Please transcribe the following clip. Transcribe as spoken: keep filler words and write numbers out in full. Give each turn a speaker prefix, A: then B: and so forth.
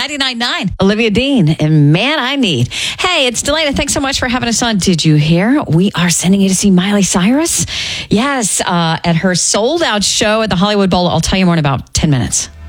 A: ninety-nine point nine. Olivia Dean and Man I Need. Hey, it's Delana. Thanks so much for having us on. Did you hear? We are sending you to see Miley Cyrus. Yes, uh, at her sold out show at the Hollywood Bowl. I'll tell you more in about ten minutes.